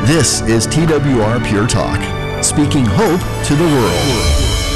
This is TWR Pure Talk, speaking hope to the world.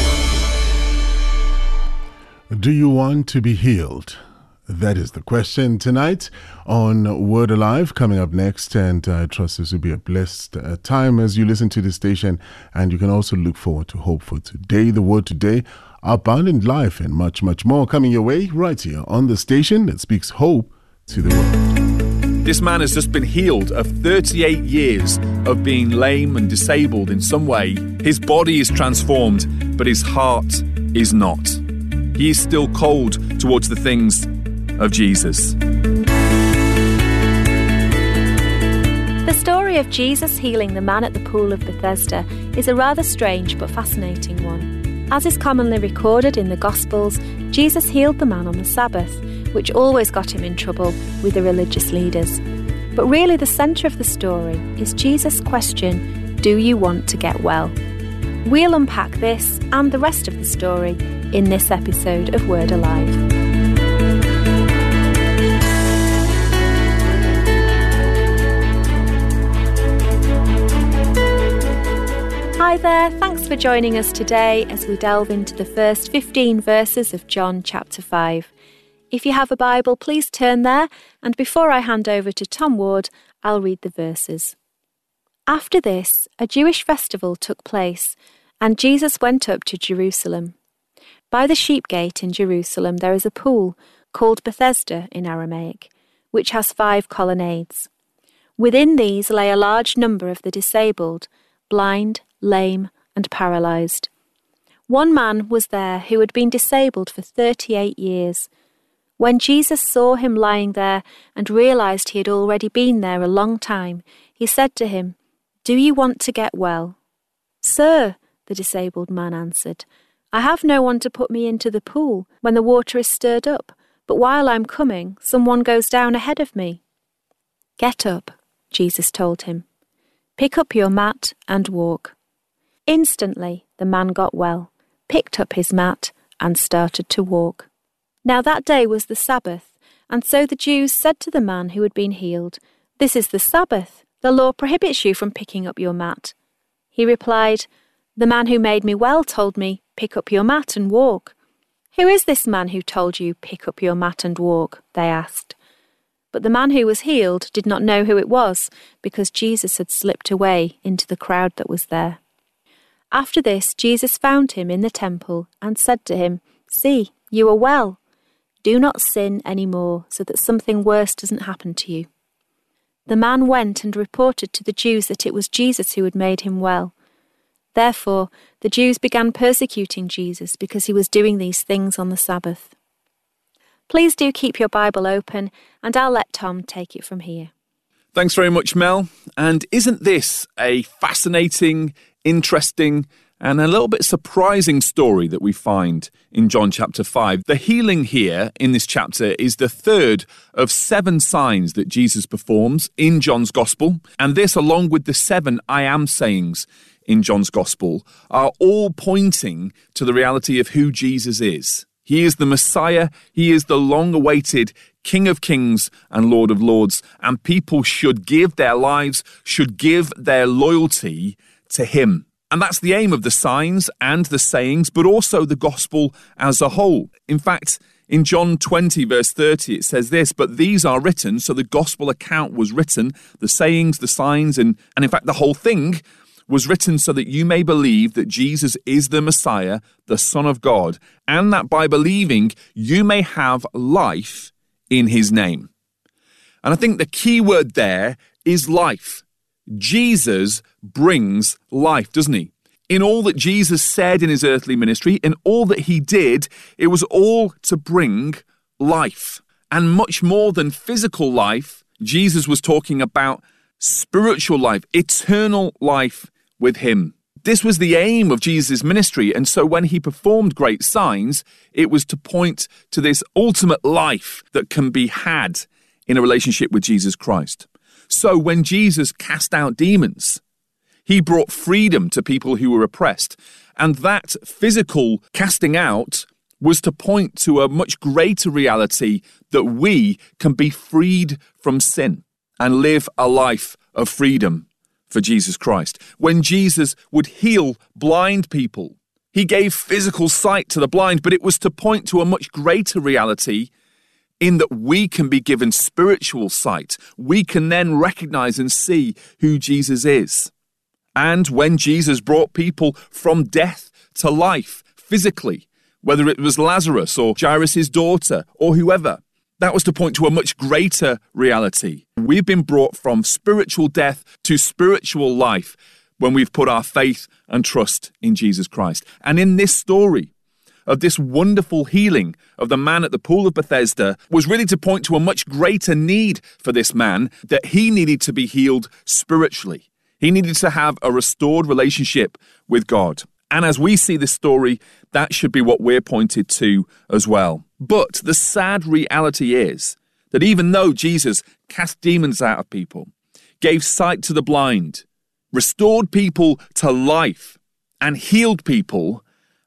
Do you want to be healed? That is the question tonight on Word Alive. Coming up next, and I trust this will be a blessed time as you listen to the station, and you can also look forward to Hope for Today, the Word Today, Abundant Life, and much, much more coming your way right here on the station that speaks hope to the world. This man has just been healed of 38 years of being lame and disabled in some way. His body is transformed, but his heart is not. He is still cold towards the things of Jesus. The story of Jesus healing the man at the pool of Bethesda is a rather strange but fascinating one. As is commonly recorded in the Gospels, Jesus healed the man on the Sabbath, which always got him in trouble with the religious leaders. But really the centre of the story is Jesus' question, do you want to get well? We'll unpack this and the rest of the story in this episode of Word Alive. Hi there, thanks for joining us today as we delve into the first 15 verses of John chapter 5. If you have a Bible, please turn there, and before I hand over to Tom Ward, I'll read the verses. After this, a Jewish festival took place, and Jesus went up to Jerusalem. By the sheep gate in Jerusalem there is a pool, called Bethesda in Aramaic, which has 5 colonnades. Within these lay a large number of the disabled, blind, lame, and paralysed. One man was there who had been disabled for 38 years. When Jesus saw him lying there and realised he had already been there a long time, he said to him, "Do you want to get well?" "Sir," the disabled man answered, "I have no one to put me into the pool when the water is stirred up, but while I'm coming, someone goes down ahead of me." "Get up," Jesus told him. "Pick up your mat and walk." Instantly, the man got well, picked up his mat, and started to walk. Now that day was the Sabbath, and so the Jews said to the man who had been healed, "This is the Sabbath. The law prohibits you from picking up your mat." He replied, "The man who made me well told me, 'Pick up your mat and walk.'" "Who is this man who told you, 'Pick up your mat and walk'?" they asked. But the man who was healed did not know who it was, because Jesus had slipped away into the crowd that was there. After this, Jesus found him in the temple and said to him, "See, you are well. Do not sin any more, so that something worse doesn't happen to you." The man went and reported to the Jews that it was Jesus who had made him well. Therefore, the Jews began persecuting Jesus because he was doing these things on the Sabbath. Please do keep your Bible open, and I'll let Tom take it from here. Thanks very much, Mel. And isn't this a fascinating, interesting, and a little bit surprising story that we find in John chapter 5. The healing here in this chapter is the third of 7 signs that Jesus performs in John's Gospel. And this, along with the 7 I am sayings in John's Gospel, are all pointing to the reality of who Jesus is. He is the Messiah. He is the long-awaited King of Kings and Lord of Lords. And people should give their lives, should give their loyalty to him. And that's the aim of the signs and the sayings, but also the gospel as a whole. In fact, in John 20, verse 30, it says this, "But these are written," so the gospel account was written, the sayings, the signs, and in fact the whole thing was written so that you may believe that Jesus is the Messiah, the Son of God, and that by believing you may have life in his name. And I think the key word there is life. Jesus brings life, doesn't he? In all that Jesus said in his earthly ministry, in all that he did, it was all to bring life. And much more than physical life, Jesus was talking about spiritual life, eternal life with him. This was the aim of Jesus' ministry, and so when he performed great signs, it was to point to this ultimate life that can be had in a relationship with Jesus Christ. So when Jesus cast out demons, he brought freedom to people who were oppressed. And that physical casting out was to point to a much greater reality that we can be freed from sin and live a life of freedom for Jesus Christ. When Jesus would heal blind people, he gave physical sight to the blind, but it was to point to a much greater reality in that we can be given spiritual sight. We can then recognize and see who Jesus is. And when Jesus brought people from death to life physically, whether it was Lazarus or Jairus' daughter or whoever, that was to point to a much greater reality. We've been brought from spiritual death to spiritual life when we've put our faith and trust in Jesus Christ. And in this story of this wonderful healing of the man at the pool of Bethesda was really to point to a much greater need for this man, that he needed to be healed spiritually. He needed to have a restored relationship with God. And as we see this story, that should be what we're pointed to as well. But the sad reality is that even though Jesus cast demons out of people, gave sight to the blind, restored people to life, and healed people,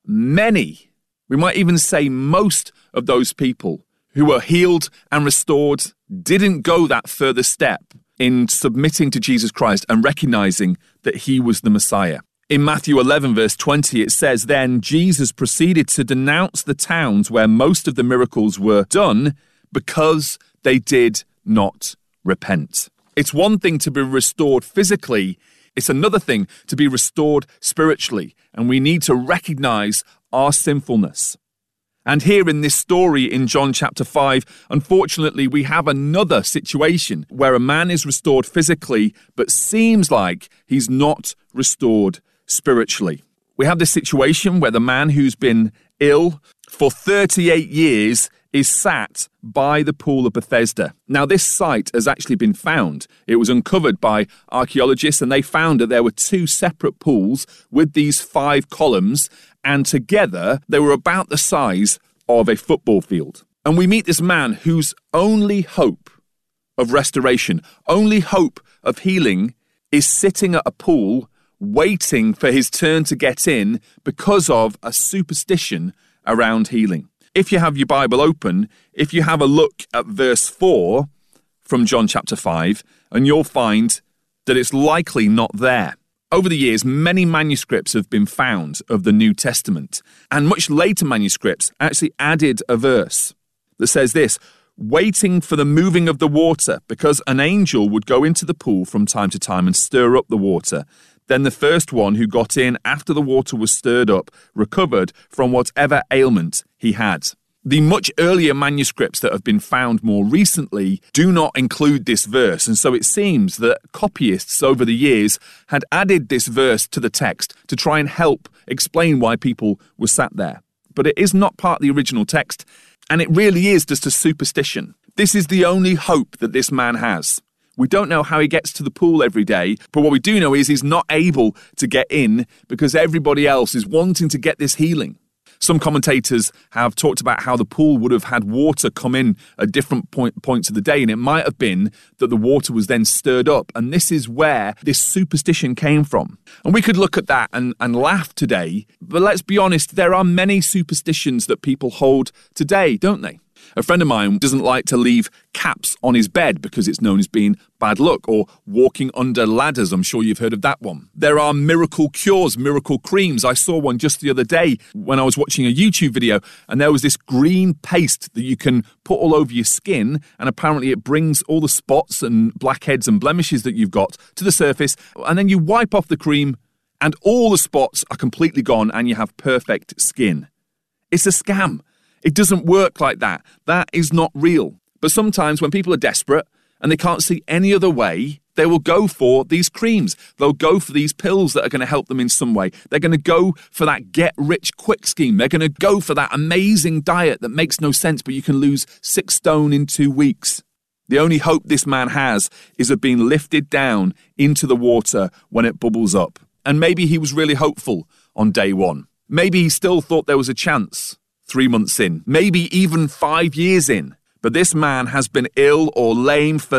many, we might even say most of those people who were healed and restored didn't go that further step in submitting to Jesus Christ and recognizing that he was the Messiah. In Matthew 11, verse 20, it says, "Then Jesus proceeded to denounce the towns where most of the miracles were done because they did not repent." It's one thing to be restored physically. It's another thing to be restored spiritually. And we need to recognize our sinfulness. And here in this story in John chapter 5, unfortunately, we have another situation where a man is restored physically, but seems like he's not restored spiritually. We have this situation where the man who's been ill for 38 years is sat by the pool of Bethesda. Now, this site has actually been found. It was uncovered by archaeologists, and they found that there were two separate pools with these 5 columns, and together they were about the size of a football field. And we meet this man whose only hope of restoration, only hope of healing, is sitting at a pool waiting for his turn to get in because of a superstition around healing. If you have your Bible open, if you have a look at verse 4 from John chapter 5, and you'll find that it's likely not there. Over the years, many manuscripts have been found of the New Testament, and much later manuscripts actually added a verse that says this: "Waiting for the moving of the water, because an angel would go into the pool from time to time and stir up the water. Then the first one who got in after the water was stirred up recovered from whatever ailment he had." The much earlier manuscripts that have been found more recently do not include this verse, and so it seems that copyists over the years had added this verse to the text to try and help explain why people were sat there. But it is not part of the original text, and it really is just a superstition. This is the only hope that this man has. We don't know how he gets to the pool every day, but what we do know is he's not able to get in because everybody else is wanting to get this healing. Some commentators have talked about how the pool would have had water come in at different points of the day, and it might have been that the water was then stirred up, and this is where this superstition came from. And we could look at that and laugh today, but let's be honest, there are many superstitions that people hold today, don't they? A friend of mine doesn't like to leave caps on his bed because it's known as being bad luck, or walking under ladders. I'm sure you've heard of that one. There are miracle cures, miracle creams. I saw one just the other day when I was watching a YouTube video, and there was this green paste that you can put all over your skin, and apparently it brings all the spots and blackheads and blemishes that you've got to the surface, and then you wipe off the cream and all the spots are completely gone and you have perfect skin. It's a scam. It doesn't work like that. That is not real. But sometimes when people are desperate and they can't see any other way, they will go for these creams. They'll go for these pills that are going to help them in some way. They're going to go for that get-rich-quick scheme. They're going to go for that amazing diet that makes no sense, but you can lose 6 stone in 2 weeks. The only hope this man has is of being lifted down into the water when it bubbles up. And maybe he was really hopeful on day 1. Maybe he still thought there was a chance 3 months in, maybe even 5 years in. But this man has been ill or lame for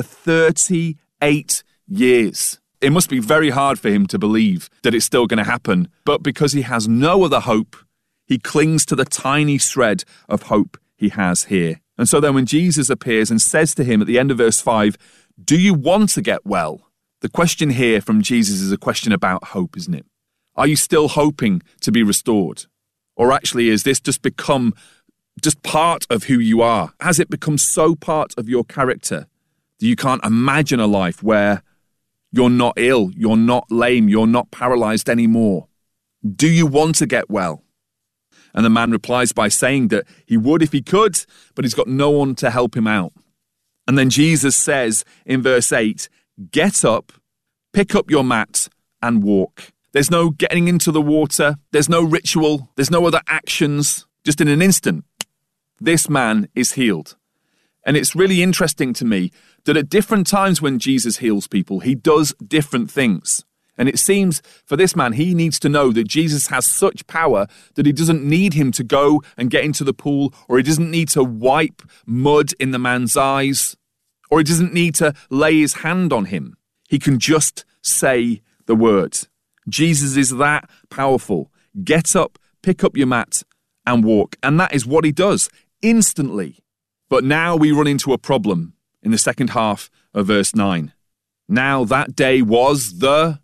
38 years. It must be very hard for him to believe that it's still going to happen. But because he has no other hope, he clings to the tiny shred of hope he has here. And so then when Jesus appears and says to him at the end of verse 5, "Do you want to get well?" The question here from Jesus is a question about hope, isn't it? Are you still hoping to be restored? Or actually, is this just become just part of who you are? Has it become so part of your character that you can't imagine a life where you're not ill, you're not lame, you're not paralyzed anymore? Do you want to get well? And the man replies by saying that he would if he could, but he's got no one to help him out. And then Jesus says in verse 8, get up, pick up your mat and walk. There's no getting into the water. There's no ritual. There's no other actions. Just in an instant, this man is healed. And it's really interesting to me that at different times when Jesus heals people, he does different things. And it seems for this man, he needs to know that Jesus has such power that he doesn't need him to go and get into the pool, or he doesn't need to wipe mud in the man's eyes, or he doesn't need to lay his hand on him. He can just say the word. Jesus is that powerful. Get up, pick up your mat and walk. And that is what he does instantly. But now we run into a problem in the second half of verse 9. Now that day was the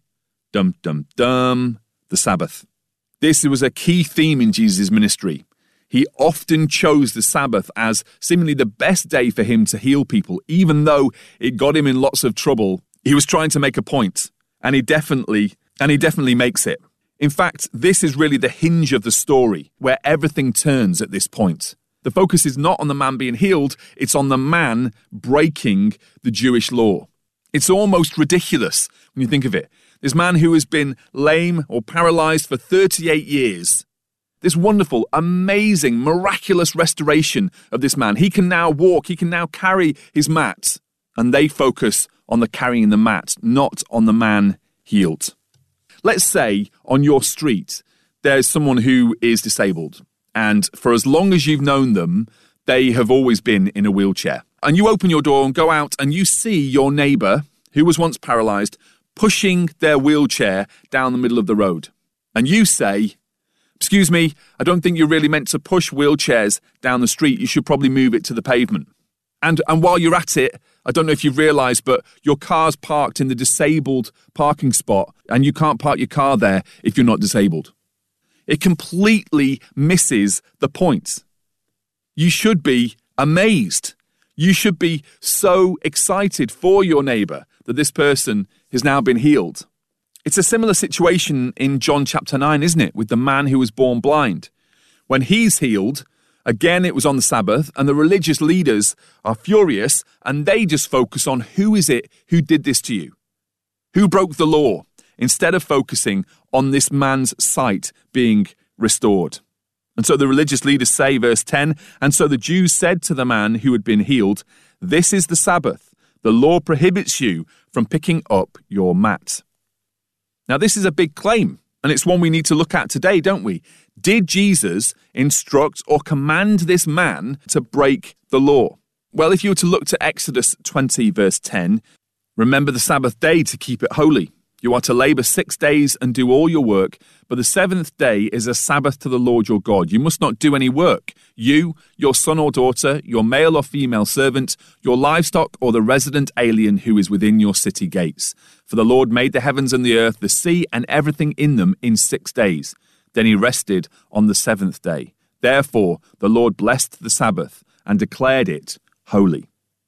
Sabbath. This was a key theme in Jesus' ministry. He often chose the Sabbath as seemingly the best day for him to heal people, even though it got him in lots of trouble. He was trying to make a point, and he definitely makes it. In fact, this is really the hinge of the story, where everything turns at this point. The focus is not on the man being healed, it's on the man breaking the Jewish law. It's almost ridiculous when you think of it. This man who has been lame or paralyzed for 38 years, this wonderful, amazing, miraculous restoration of this man. He can now walk, he can now carry his mat, and they focus on the carrying the mat, not on the man healed. Let's say on your street, there's someone who is disabled, and for as long as you've known them, they have always been in a wheelchair. And you open your door and go out and you see your neighbour, who was once paralysed, pushing their wheelchair down the middle of the road. And you say, excuse me, I don't think you're really meant to push wheelchairs down the street. You should probably move it to the pavement. And while you're at it, I don't know if you've realised, but your car's parked in the disabled parking spot and you can't park your car there if you're not disabled. It completely misses the point. You should be amazed. You should be so excited for your neighbour that this person has now been healed. It's a similar situation in John chapter 9, isn't it, with the man who was born blind. When he's healed, again it was on the Sabbath, and the religious leaders are furious, and they just focus on who is it who did this to you? Who broke the law? Instead of focusing on this man's sight being restored. And so the religious leaders say, verse 10, and so the Jews said to the man who had been healed, this is the Sabbath. The law prohibits you from picking up your mat. Now, this is a big claim, and it's one we need to look at today, don't we? Did Jesus instruct or command this man to break the law? Well, if you were to look to Exodus 20, verse 10, remember the Sabbath day to keep it holy. You are to labour 6 days and do all your work, but the seventh day is a Sabbath to the Lord your God. You must not do any work. You, your son or daughter, your male or female servant, your livestock, or the resident alien who is within your city gates. For the Lord made the heavens and the earth, the sea, and everything in them in 6 days. Then he rested on the seventh day. Therefore, the Lord blessed the Sabbath and declared it holy.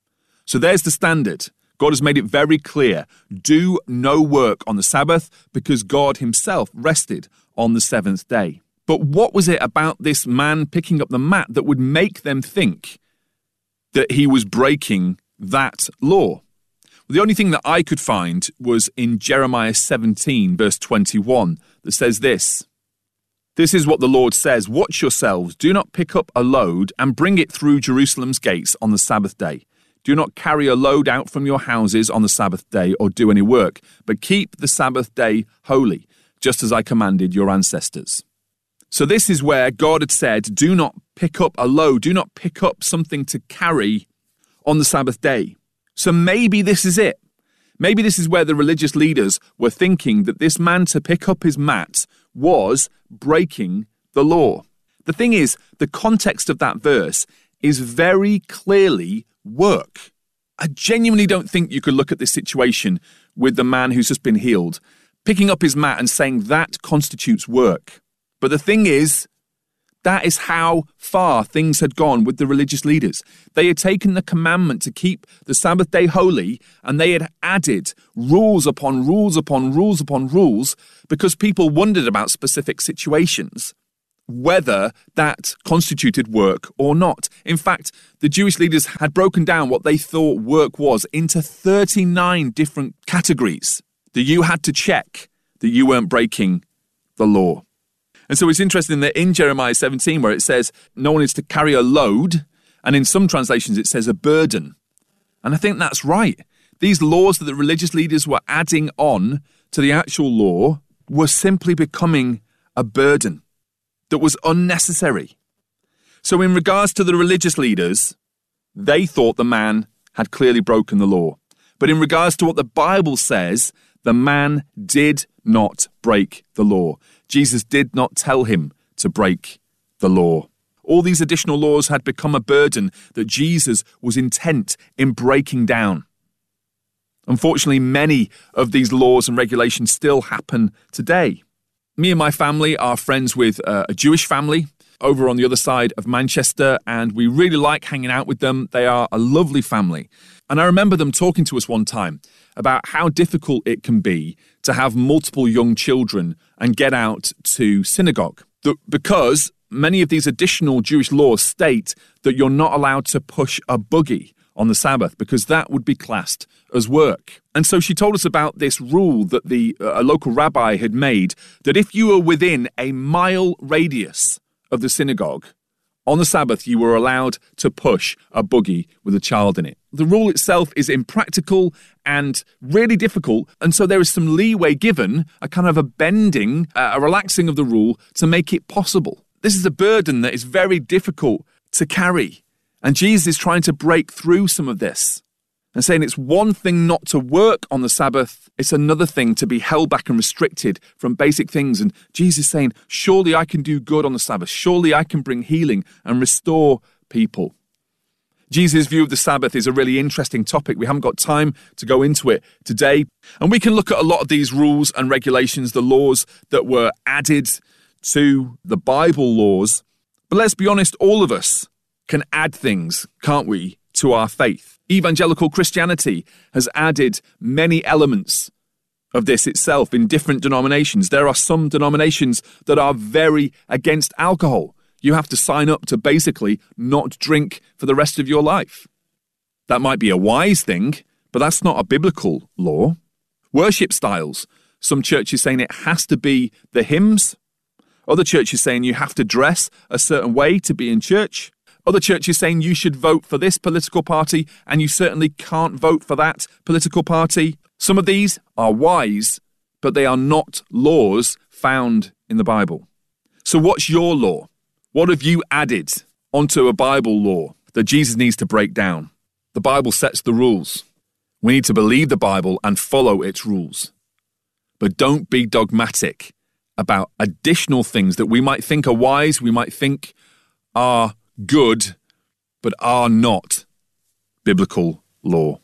So there's the standard. God has made it very clear, do no work on the Sabbath because God himself rested on the seventh day. But what was it about this man picking up the mat that would make them think that he was breaking that law? Well, the only thing that I could find was in Jeremiah 17, verse 21, that says this. This is what the Lord says, watch yourselves, do not pick up a load and bring it through Jerusalem's gates on the Sabbath day. Do not carry a load out from your houses on the Sabbath day or do any work, but keep the Sabbath day holy, just as I commanded your ancestors. So this is where God had said, do not pick up a load, do not pick up something to carry on the Sabbath day. So maybe this is it. Maybe this is where the religious leaders were thinking that this man to pick up his mat was breaking the law. The thing is, the context of that verse is very clearly work. I genuinely don't think you could look at this situation with the man who's just been healed, picking up his mat and saying that constitutes work. But the thing is, that is how far things had gone with the religious leaders. They had taken the commandment to keep the Sabbath day holy, and they had added rules upon rules upon rules upon rules because people wondered about specific situations, whether that constituted work or not. In fact, the Jewish leaders had broken down what they thought work was into 39 different categories that you had to check that you weren't breaking the law. And so it's interesting that in Jeremiah 17, where it says no one is to carry a load, and in some translations it says a burden. And I think that's right. These laws that the religious leaders were adding on to the actual law were simply becoming a burden that was unnecessary. So in regards to the religious leaders, they thought the man had clearly broken the law. But in regards to what the Bible says, the man did not break the law. Jesus did not tell him to break the law. All these additional laws had become a burden that Jesus was intent in breaking down. Unfortunately, many of these laws and regulations still happen today. Me and my family are friends with a Jewish family over on the other side of Manchester, and we really like hanging out with them. They are a lovely family. And I remember them talking to us one time about how difficult it can be to have multiple young children and get out to synagogue. Because many of these additional Jewish laws state that you're not allowed to push a buggy on the Sabbath because that would be classed as work. And so she told us about this rule that a local rabbi had made, that if you were within a mile radius of the synagogue, on the Sabbath, you were allowed to push a buggy with a child in it. The rule itself is impractical and really difficult, and so there is some leeway given, a kind of a bending, a relaxing of the rule to make it possible. This is a burden that is very difficult to carry, and Jesus is trying to break through some of this and saying it's one thing not to work on the Sabbath, it's another thing to be held back and restricted from basic things. And Jesus is saying, surely I can do good on the Sabbath. Surely I can bring healing and restore people. Jesus' view of the Sabbath is a really interesting topic. We haven't got time to go into it today. And we can look at a lot of these rules and regulations, the laws that were added to the Bible laws. But let's be honest, all of us can add things, can't we, to our faith. Evangelical Christianity has added many elements of this itself in different denominations. There are some denominations that are very against alcohol. You have to sign up to basically not drink for the rest of your life. That might be a wise thing, but that's not a biblical law. Worship styles. Some churches saying it has to be the hymns. Other churches saying you have to dress a certain way to be in church. Other churches saying you should vote for this political party and you certainly can't vote for that political party. Some of these are wise, but they are not laws found in the Bible. So what's your law? What have you added onto a Bible law that Jesus needs to break down? The Bible sets the rules. We need to believe the Bible and follow its rules. But don't be dogmatic about additional things that we might think are wise, we might think are good, but are not biblical law.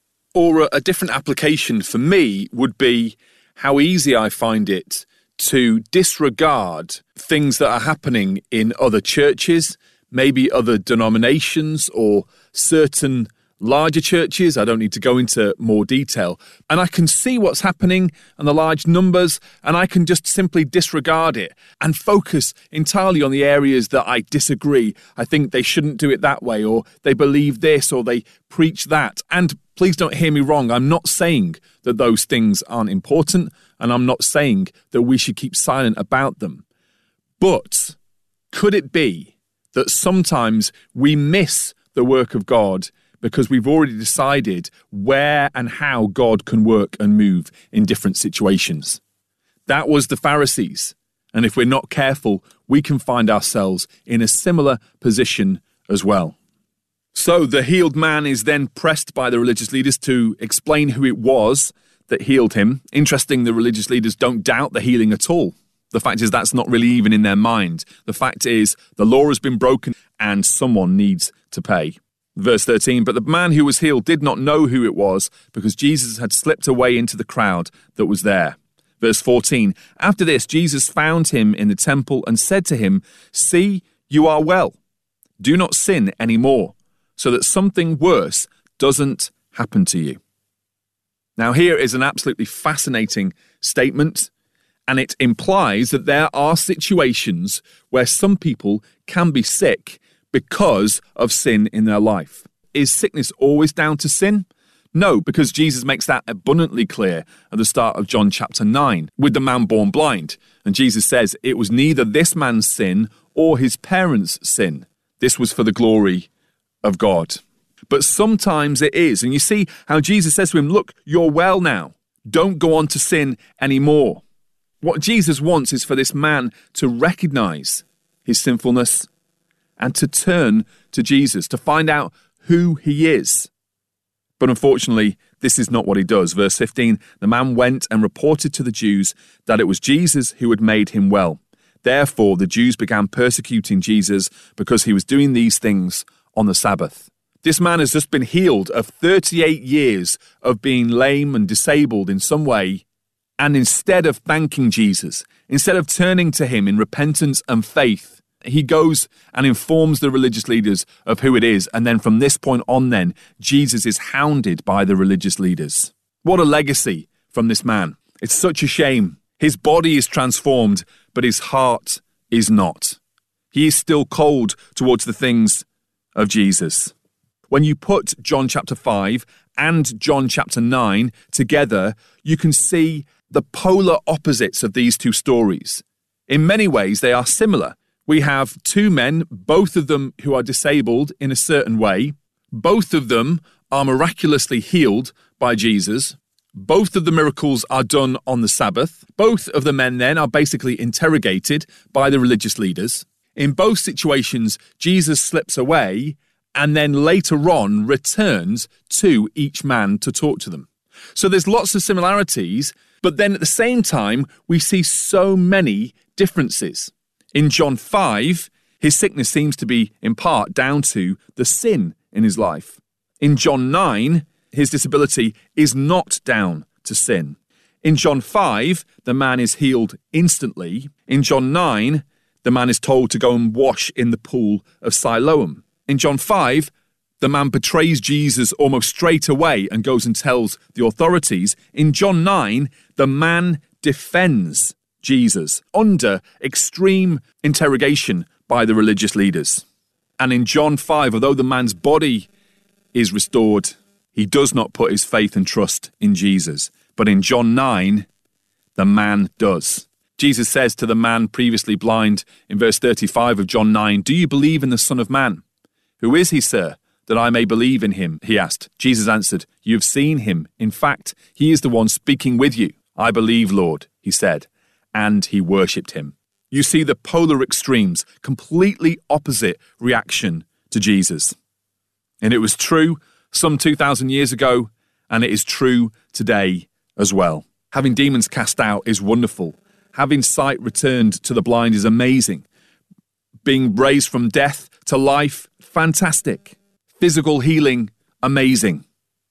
Or a different application for me would be how easy I find it to disregard things that are happening in other churches, maybe other denominations or certain larger churches. I don't need to go into more detail. And I can see what's happening and the large numbers, and I can just simply disregard it and focus entirely on the areas that I disagree. I think they shouldn't do it that way, or they believe this, or they preach that. And please don't hear me wrong. I'm not saying that those things aren't important, and I'm not saying that we should keep silent about them. But could it be that sometimes we miss the work of God because we've already decided where and how God can work and move in different situations? That was the Pharisees. And if we're not careful, we can find ourselves in a similar position as well. So the healed man is then pressed by the religious leaders to explain who it was that healed him. Interesting, the religious leaders don't doubt the healing at all. The fact is that's not really even in their mind. The fact is the law has been broken and someone needs to pay. Verse 13, but the man who was healed did not know who it was because Jesus had slipped away into the crowd that was there. Verse 14, after this, Jesus found him in the temple and said to him, see, you are well. Do not sin anymore, so that something worse doesn't happen to you. Now, here is an absolutely fascinating statement, and it implies that there are situations where some people can be sick because of sin in their life. Is sickness always down to sin? No, because Jesus makes that abundantly clear at the start of John chapter 9 with the man born blind. And Jesus says it was neither this man's sin or his parents' sin. This was for the glory of God. But sometimes it is. And you see how Jesus says to him, look, you're well now. Don't go on to sin anymore. What Jesus wants is for this man to recognize his sinfulness and to turn to Jesus, to find out who he is. But unfortunately, this is not what he does. Verse 15, the man went and reported to the Jews that it was Jesus who had made him well. Therefore, the Jews began persecuting Jesus because he was doing these things on the Sabbath. This man has just been healed of 38 years of being lame and disabled in some way. And instead of thanking Jesus, instead of turning to him in repentance and faith, he goes and informs the religious leaders of who it is. And then from this point on then, Jesus is hounded by the religious leaders. What a legacy from this man. It's such a shame. His body is transformed, but his heart is not. He is still cold towards the things of Jesus. When you put John chapter 5 and John chapter 9 together, you can see the polar opposites of these two stories. In many ways, they are similar. We have two men, both of them who are disabled in a certain way. Both of them are miraculously healed by Jesus. Both of the miracles are done on the Sabbath. Both of the men then are basically interrogated by the religious leaders. In both situations, Jesus slips away and then later on returns to each man to talk to them. So there's lots of similarities, but then at the same time, we see so many differences. In John 5, his sickness seems to be in part down to the sin in his life. In John 9, his disability is not down to sin. In John 5, the man is healed instantly. In John 9, the man is told to go and wash in the pool of Siloam. In John 5, the man betrays Jesus almost straight away and goes and tells the authorities. In John 9, the man defends Jesus under extreme interrogation by the religious leaders. And in John 5, although the man's body is restored, he does not put his faith and trust in Jesus. But in John 9, the man does. Jesus says to the man previously blind in verse 35 of John 9, do you believe in the Son of Man? Who is he, sir, that I may believe in him? He asked. Jesus answered, you have seen him. In fact, he is the one speaking with you. I believe, Lord, he said. And he worshipped him. You see the polar extremes, completely opposite reaction to Jesus. And it was true some 2,000 years ago, and it is true today as well. Having demons cast out is wonderful. Having sight returned to the blind is amazing. Being raised from death to life, fantastic. Physical healing, amazing.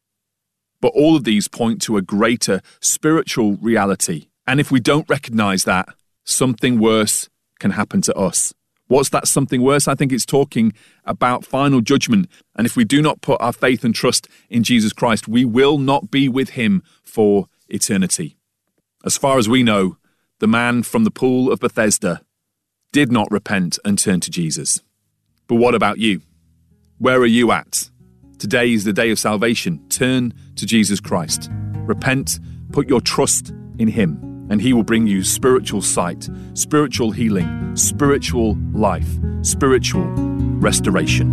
But all of these point to a greater spiritual reality. And if we don't recognize that, something worse can happen to us. What's that something worse? I think it's talking about final judgment. And if we do not put our faith and trust in Jesus Christ, we will not be with him for eternity. As far as we know, the man from the pool of Bethesda did not repent and turn to Jesus. But what about you? Where are you at? Today is the day of salvation. Turn to Jesus Christ. Repent, put your trust in him, and he will bring you spiritual sight, spiritual healing, spiritual life, spiritual restoration.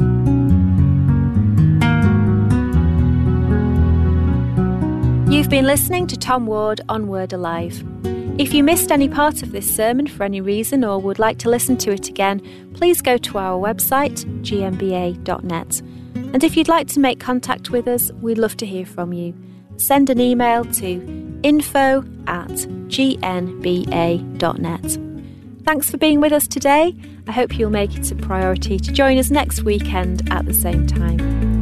You've been listening to Tom Ward on Word Alive. If you missed any part of this sermon for any reason or would like to listen to it again, please go to our website, gmba.net. And if you'd like to make contact with us, we'd love to hear from you. Send an email to info@gnba.net. Thanks for being with us today. I hope you'll make it a priority to join us next weekend at the same time.